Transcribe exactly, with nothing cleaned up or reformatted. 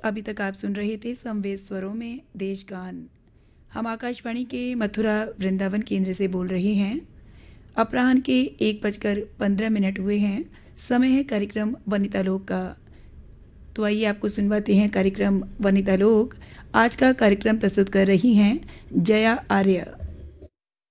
अभी तक आप सुन रहे थे समवेत स्वरों में देशगान। हम आकाशवाणी के मथुरा वृंदावन केंद्र से बोल रहे हैं। अपराह्न के एक बजकर पंद्रह मिनट हुए हैं। समय है कार्यक्रम वनिता लोक का। तो आइए आपको सुनवाते हैं कार्यक्रम वनिता लोक। आज का कार्यक्रम प्रस्तुत कर रही हैं जया आर्य।